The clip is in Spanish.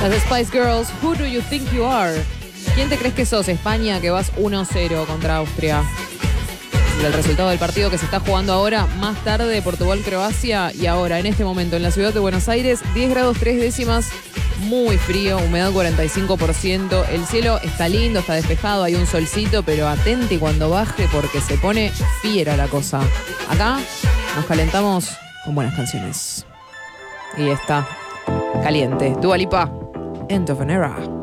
Las Spice Girls, Who Do You Think You Are? ¿Quién te crees que sos, España, que vas 1-0 contra Austria? El resultado del partido que se está jugando ahora, más tarde, Portugal-Croacia, y ahora, en este momento, en la ciudad de Buenos Aires, 10 grados 3 décimas, muy frío, humedad 45%, el cielo está lindo, está despejado, hay un solcito, pero atente cuando baje porque se pone fiera la cosa. Acá nos calentamos con buenas canciones. Y está caliente. Dua Lipa, End of an Era.